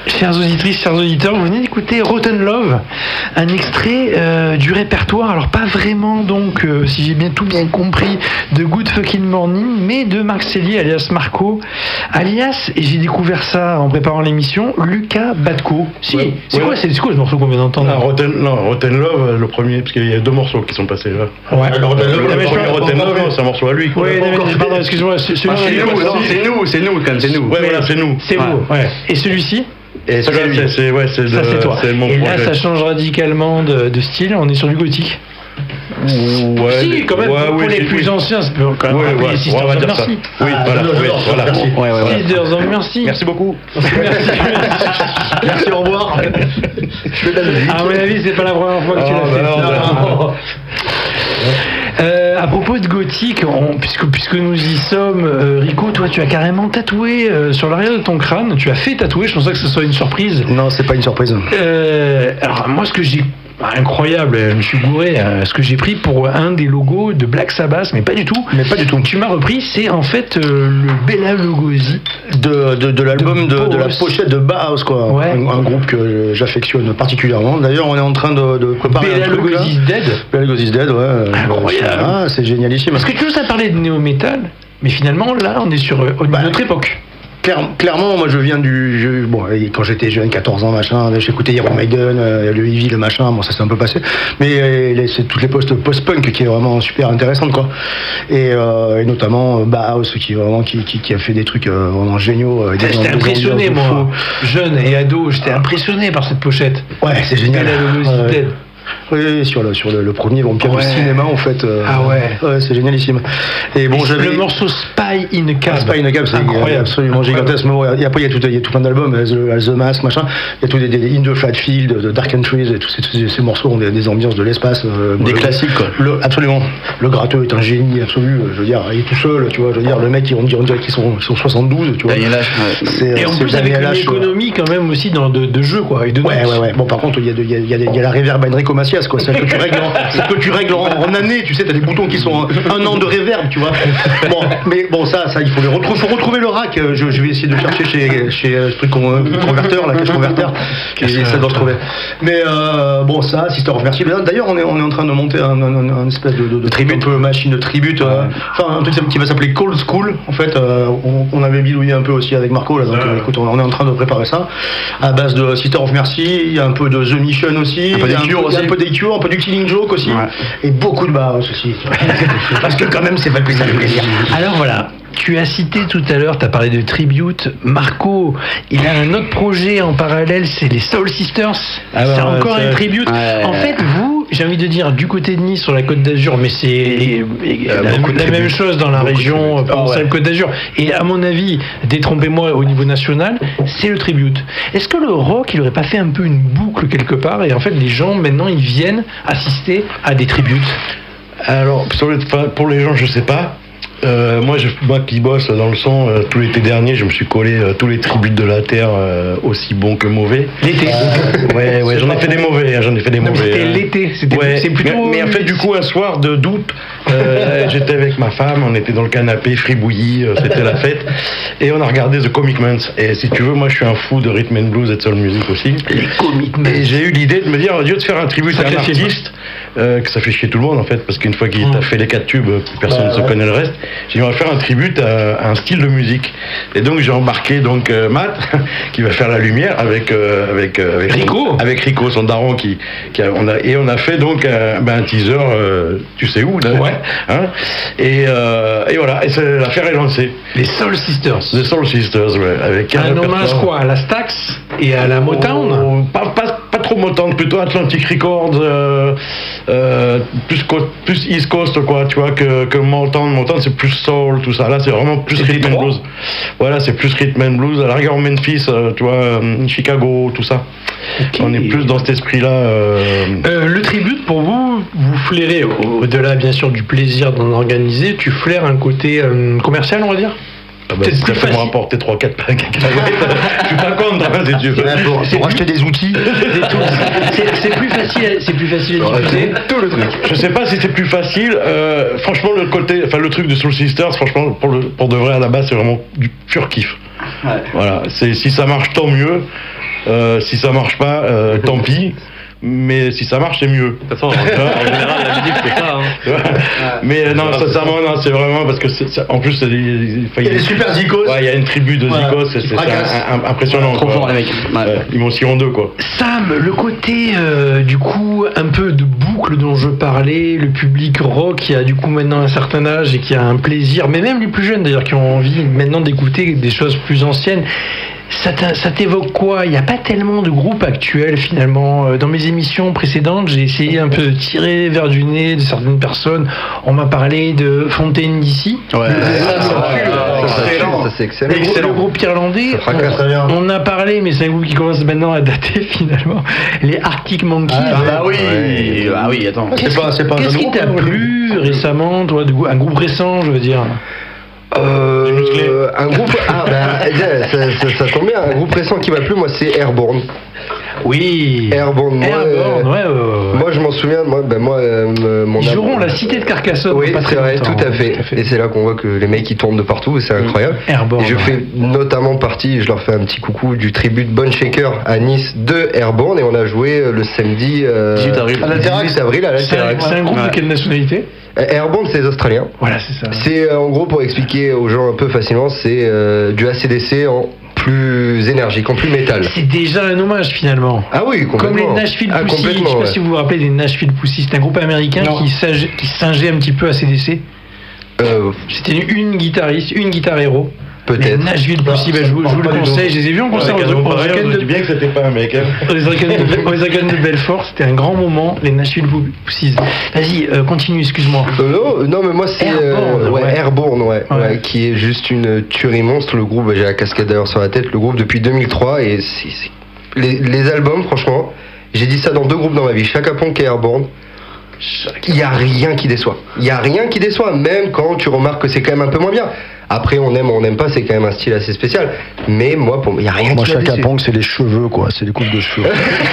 Chères auditrices, chers auditeurs, vous venez d'écouter Rotten Love, un extrait du répertoire, alors pas vraiment donc, si j'ai tout bien compris, de Good Fucking Morning, mais de Marc Sellier, alias Marco, alias, et j'ai découvert ça en préparant l'émission, Lucas Batko. Si, ouais, c'est quoi ce morceau qu'on vient d'entendre? Rotten Love, le premier, parce qu'il y a 2 morceaux qui sont passés là. Ouais. Rotten Love, c'est un morceau à lui. Oui, pardon, excuse-moi, c'est nous, quand même, c'est nous. Ouais, voilà, c'est nous. C'est vous, ouais. Et celui-ci? Et ça, c'est toi. C'est mon et projet. là, ça change radicalement de style. On est sur du gothique. Ouais, si, quand même, pour les plus anciens, c'est quand même rappeler Sisters of Mercy. Oui, voilà. Merci. Sisters of Mercy. Merci beaucoup. Merci, au revoir. À mon avis, c'est pas la première fois que tu l'as fait. À propos de gothique, puisque nous y sommes, Rico, toi tu as carrément tatoué sur l'arrière de ton crâne, tu as fait tatouer, je pensais que ce soit une surprise. Non, c'est pas une surprise. Alors moi ce que j'ai... Incroyable, je me suis gouré. Ce que j'ai pris pour un des logos de Black Sabbath, mais pas du tout. Tu m'as repris, c'est en fait le Bela Lugosi de l'album de la pochette de Bauhaus, quoi. Ouais. Un groupe que j'affectionne particulièrement. D'ailleurs, on est en train de préparer Bela un truc Lugosi is Dead. Bela Lugosi is Dead, ouais. Incroyable. C'est génialissime. Parce que tu nous as parlé de néo-metal, mais finalement là, on est sur une autre époque. Clairement, moi je viens quand j'étais jeune, 14 ans, machin, j'écoutais Iron Maiden, le Heavy, le machin, bon ça s'est un peu passé, mais c'est toutes les post-punk qui est vraiment super intéressante, quoi. Et notamment Bauhaus qui a fait des trucs vraiment géniaux. J'étais impressionné, moi, jeune et ado, j'étais impressionné par cette pochette. Ouais, c'est génial. Oui, sur le premier vampire au cinéma, en fait. Ouais, c'est génialissime. Et bon, j'avais le morceau Spy in a Cab. Spy in a Cab, c'est absolument gigantesque. Et après, il y a tout plein d'albums, The Mask, machin. Il y a tous des In the Flat Field, de Dark Entries, et tous ces morceaux ont des ambiances de l'espace. Des classiques, quoi. Absolument. Le gratteux est un génie absolu. Je veux dire, il est tout seul, tu vois. Je veux dire, le mec, on dirait qu'ils sont 72, tu vois. Et en plus, avec une économie quand même aussi de jeu, quoi. Ouais. Bon, par contre, il y a la reverb Enrico Macias, quoi. Celle que tu règles en année, tu sais, t'as des boutons qui sont un an de reverb, tu vois. Bon, ça, il faut retrouver le rack. Je vais essayer de chercher chez truc converteur, la cache converteur, et ça doit se trouver. Mais bon, ça, Sisters of Mercy. D'ailleurs, on est en train de monter un espèce de tribute, un peu machine de tribute. Enfin, un truc qui va s'appeler Cold School. En fait, on avait bidouillé un peu aussi avec Marco, là, donc écoute, on est en train de préparer ça à base de Sisters of Mercy. Il y a un peu de The Mission aussi, un peu des un peu du Killing Joke aussi, et beaucoup de Bauhaus aussi. Parce que quand même, c'est pas plus ça le plaisir. Alors voilà, tu as cité tout à l'heure, tu as parlé de tribute. Marco, il a un autre projet en parallèle, c'est les Soul Sisters. C'est encore un tribute. En fait, vous, j'ai envie de dire, du côté de Nice, sur la Côte d'Azur, mais c'est la même chose dans la région, sur la Côte d'Azur. Et à mon avis, détrompez-moi, au niveau national, c'est le tribute. Est-ce que le rock, il aurait pas fait un peu une boucle quelque part, et en fait, les gens, maintenant, ils viennent assister à des tributes? Alors, pour les gens, je sais pas. Moi qui bosse dans le son, tout l'été dernier, je me suis collé tous les tributes de la Terre, aussi bons que mauvais. L'été. Ouais, j'en ai fait des mauvais. C'était l'été, c'est plutôt. Mais en fait, du coup, un soir d'août, j'étais avec ma femme, on était dans le canapé, fribouillis, c'était la fête, et on a regardé The Commitments. Et si tu veux, moi, je suis un fou de rhythm and blues et de soul music aussi. Les Commitments. Et j'ai eu l'idée de me dire, au lieu de faire un tribut à un artiste, que ça fait chier tout le monde en fait, parce qu'une fois qu'il t'a fait les 4 tubes, personne ne se connaît le reste. J'ai dit on va faire un tribut à un style de musique. Et donc j'ai embarqué Matt qui va faire la lumière avec Rico. Avec Rico, son daron on a fait donc un teaser, tu sais où là, hein, et voilà, et l'affaire est lancée. Les Soul Sisters. Les Soul Sisters, ouais, avec un hommage quoi, à la Stax et à la Motown. Pas trop Motown, plutôt Atlantic Records, plus East Coast quoi, tu vois, que Motown c'est plus soul, tout ça. Là c'est vraiment plus rhythm and blues. Voilà, c'est plus rhythm and blues. À la rigueur Memphis, tu vois, Chicago, tout ça. Okay. On est plus dans cet esprit-là. Le tribute pour vous flairez, au-delà bien sûr du plaisir d'en organiser, tu flaires un côté commercial, on va dire? Si ça peut me rapporter 3-4 packs, je suis pas contre, si tu veux. Pour acheter des outils. C'est plus facile à diffuser. Tout le truc. Je sais pas si c'est plus facile. Franchement, le truc de Soul Sisters, franchement, pour de vrai à la base, c'est vraiment du pur kiff. Ouais. Voilà. Si ça marche, tant mieux. Si ça marche pas, tant pis. Mais si ça marche, c'est mieux. De toute façon, en général, la musique, c'est ça. Hein. Mais non, sincèrement, non, c'est vraiment parce que en plus, il y a des super zikos. Ouais, il y a une tribu de zikos, c'est impressionnant. Trop fort, les mecs. Ils m'ont aussi en deux, quoi. Sam, le côté, du coup, un peu de boucle dont je parlais, le public rock qui a du coup maintenant un certain âge et qui a un plaisir, mais même les plus jeunes d'ailleurs, qui ont envie maintenant d'écouter des choses plus anciennes. Ça t'évoque quoi? Il n'y a pas tellement de groupes actuels finalement. Dans mes émissions précédentes, j'ai essayé un peu de tirer vers du nez de certaines personnes. On m'a parlé de Fontaine d'ici. Ouais, c'est excellent. Le groupe irlandais, on a parlé, mais c'est un groupe qui commence maintenant à dater finalement. Les Arctic Monkeys. Ah oui, ah oui, attends. Qu'est-ce qui t'a plu récemment, toi, un groupe récent, je veux dire? Un groupe, ça tombe bien. Un groupe récent qui m'a plu, moi, c'est Airborne. Oui. Airborne, ouais. Moi, je m'en souviens. Ils joueront la cité de Carcassonne. Oui, c'est vrai, tout à fait. Et c'est là qu'on voit que les mecs ils tournent de partout, c'est incroyable. Airborne. Et je fais notamment partie, je leur fais un petit coucou du tribut de Bone Shaker à Nice de Airborne, et on a joué le samedi 18 avril à l'Alterac. C'est un groupe de quelle nationalité? Airborne, c'est les Australiens. Voilà, c'est ça. C'est en gros, pour expliquer aux gens un peu facilement, c'est du AC/DC en plus énergique, en plus métal. C'est déjà un hommage finalement. Ah oui, complètement. Comme les Nashville Pussy. Je sais pas si vous vous rappelez des Nashville Pussy. C'est un groupe américain qui singeait un petit peu AC/DC. C'était une guitariste, une guitare héros. Peut-être. Les Nashville Pussy, je vous le conseille. Je les ai vus en concert Je dis bien que c'était pas un mec. Les Hurricanes de Belfort, c'était un grand moment. Les Nashville Pussy. Vas-y, continue, excuse-moi. Non, mais moi c'est Airborne, qui est juste une tuerie monstre. Le groupe, j'ai la casquette d'ailleurs sur la tête. Le groupe depuis 2003 et les albums, franchement, j'ai dit ça dans 2 groupes dans ma vie, Chaka Ponk et Airborne. Il n'y a rien qui déçoit. Il n'y a rien qui déçoit, même quand tu remarques que c'est quand même un peu moins bien. Après, on aime ou on n'aime pas, c'est quand même un style assez spécial. Mais moi, il n'y a rien qui déçoit. Moi, Chaka Ponk, c'est les cheveux, quoi. C'est les coupes de cheveux.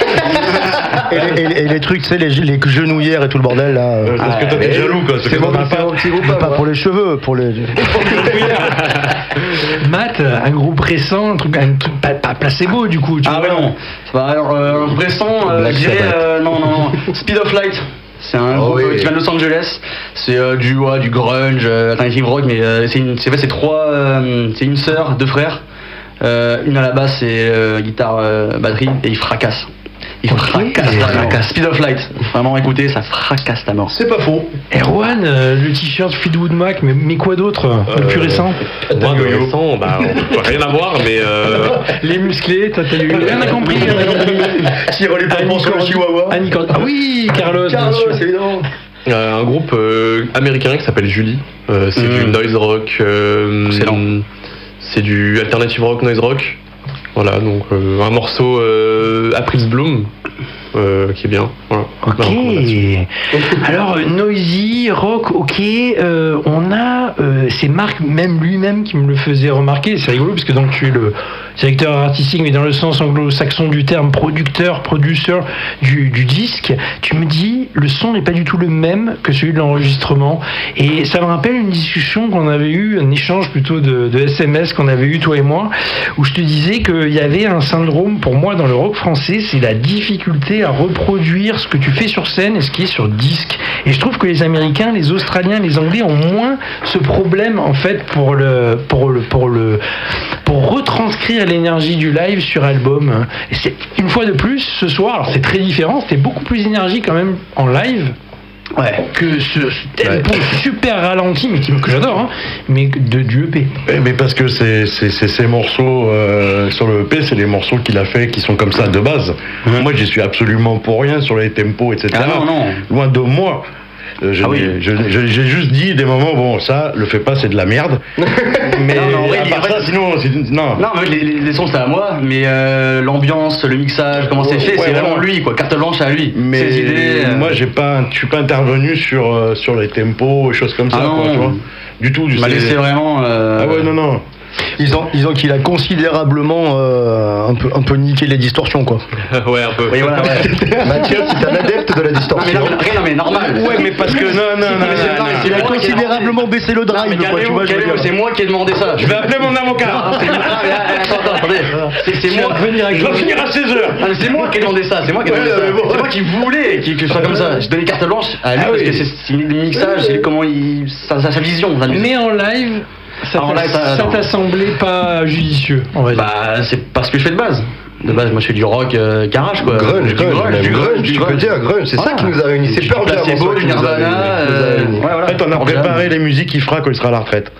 et les trucs, tu sais, les genouillères et tout le bordel, là. Parce que toi, t'es jaloux, quoi. C'est pas pour les cheveux, pour les... Matt, un groupe récent, un truc pas placebo, du coup. Non. Alors, un groupe récent, je dirais... non. Speed of Light. C'est un groupe qui vient de Los Angeles. C'est du grunge, alternative rock, mais c'est une sœur, 2 frères. Une à la basse et guitare, batterie, et ils fracassent. Il fracasse. Speed of Light. Vraiment, écoutez, ça fracasse ta mort. C'est pas faux. Erwan, le t-shirt Fleetwood Mac, mais quoi d'autre? Le plus récent? Moi, le récent, rien à voir, mais. Les musclés, t'as eu. Rien à compris. Si on les pas sur le Chihuahua. Ah oui, Carlos, évidemment. Un groupe américain qui s'appelle Julie. C'est du noise rock. C'est du alternative rock, noise rock. Voilà, donc un morceau April's Bloom qui est bien. Voilà. Ok. Alors noisy, rock, ok. On a c'est Marc lui-même qui me le faisait remarquer. C'est rigolo parce que donc tu es le directeur artistique, mais dans le sens anglo-saxon du terme, producer du disque. Tu me dis le son n'est pas du tout le même que celui de l'enregistrement. Et ça me rappelle une discussion qu'on avait eue, un échange plutôt de SMS qu'on avait eu toi et moi, où je te disais qu'il y avait un syndrome pour moi dans le rock français, c'est la difficulté à reproduire ce que tu fais sur scène et ce qui est sur disque. Et je trouve que les Américains, les Australiens, les Anglais ont moins ce problème en fait pour retranscrire l'énergie du live sur album. Et c'est une fois de plus ce soir, alors c'est très différent, c'était beaucoup plus énergie quand même en live. Que ce tempo super ralenti, mais que j'adore, hein, mais du EP. Mais parce que c'est ces morceaux sur le EP, c'est les morceaux qu'il a fait qui sont comme ça de base. Moi, j'y suis absolument pour rien sur les tempos, etc. Non. Loin de moi. J'ai juste dit des moments, bon, ça, le fais pas, c'est de la merde. Mais mais les sons, c'est à moi, mais l'ambiance, le mixage, comment c'est fait, c'est vraiment lui, quoi. Carte blanche à lui. Mais ses idées, moi, je suis pas intervenu sur les tempos et choses comme ça, quoi, tu vois. Du tout. Tu m'as laissé vraiment. Ah ouais, non. Disons qu'il a considérablement un peu niqué les distorsions, quoi. Ouais, un peu. Oui, voilà, ouais. Mathias, c'est un adepte de la distorsion. Non, mais normal. Ouais, mais parce que non. Il a considérablement baissé le drive, quoi, tu vois. C'est moi qui ai demandé ça. Je vais appeler mon avocat. Attendez. C'est moi. Je vais finir à 16h. C'est moi qui ai demandé ça. C'est moi qui voulait que je sois comme ça. J'ai donné carte blanche à lui parce que c'est le mixage, c'est comment sa vision. Mais en live. Ça t'a semblé pas judicieux, on va dire. Bah, c'est pas ce que je fais de base. De base, moi je fais du rock garage, quoi. Grunge, tu peux dire grunge, c'est ça qui nous a réunis. C'est Pearl Jam, c'est beau, du Nirvana. En fait, on a préparé les musiques qu'il fera quand il sera à la retraite.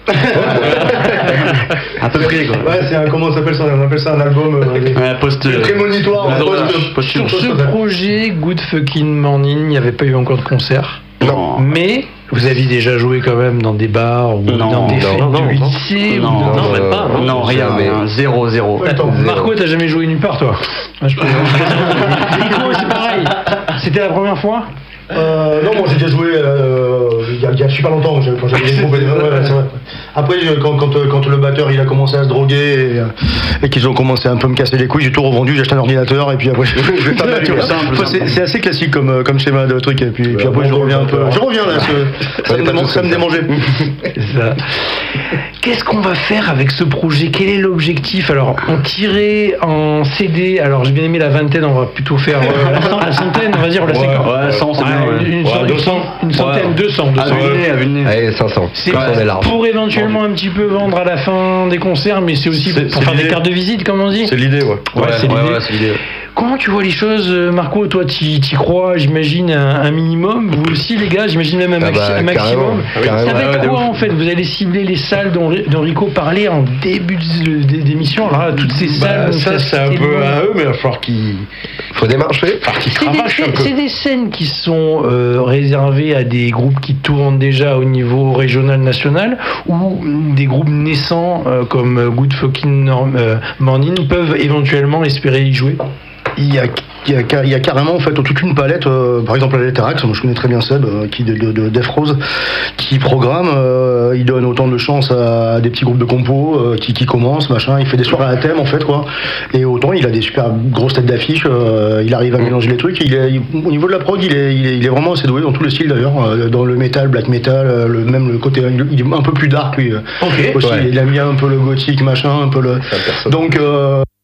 À peu près, quoi. Ouais, comment on appelle ça? On appelle ça un album prémonitoire. Sur ce projet, Good Fucking Morning, il n'y avait pas eu encore de concert. Non. Mais vous aviez déjà joué quand même dans des bars ou dans des fêtes du lycée? Non, même pas. Non, rien, 0. Attends, Marco, t'as jamais joué nulle part, toi? Nico, c'est pareil. C'était la première fois? Non, moi j'ai déjà joué il y a super longtemps quand j'avais des groupes. C'est vrai. Après, quand le batteur il a commencé à se droguer et qu'ils ont commencé un peu à me casser les couilles, j'ai tout revendu, j'ai acheté un ordinateur et puis après je vais pas mal. C'est assez classique comme schéma de truc et puis après je reviens un peu. Je reviens là, ça me démangeait. Ça. Qu'est-ce qu'on va faire avec ce projet? Quel est l'objectif? Alors, en tiré en CD, alors j'ai bien aimé la vingtaine, on va plutôt faire la centaine, on va dire, la 50. Ouais, 100, c'est bien. Une centaine, 200. Allez, 500. C'est pour éventuellement un petit peu vendre à la fin des concerts, mais c'est aussi pour faire des cartes de visite, comme on dit. C'est l'idée, ouais. C'est l'idée. Comment tu vois les choses, Marco? Toi, t'y crois, j'imagine, un minimum. Vous aussi, les gars, j'imagine même un maximum. Ça va être quoi, en fait? Vous allez cibler les salles dont Rico parlait en début d'émission. Alors là, toutes ces salles... Ça, c'est un peu à eux, mais il va falloir qu'ils... Faut démarcher. C'est des scènes qui sont réservées à des groupes qui tournent déjà au niveau régional, national, ou des groupes naissants comme Good Fucking Morning peuvent éventuellement espérer y jouer? Il y a carrément en fait toute une palette, par exemple à l'Eterax, moi je connais très bien Seb qui de Def Rose, qui programme, il donne autant de chance à des petits groupes de compos qui commencent, machin, il fait des soirées à thème en fait quoi, et autant il a des super grosses têtes d'affiche, il arrive à mélanger les trucs, au niveau de la prog il est vraiment assez doué dans tout le style d'ailleurs, dans le metal, black metal, même le côté, il est un peu plus dark lui, aussi, il aime bien un peu le gothique machin, un peu le... Donc